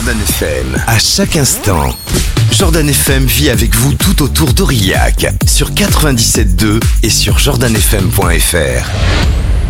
Jordan FM, à chaque instant. Jordan FM vit avec vous tout autour d'Aurillac, sur 97.2 et sur jordanfm.fr.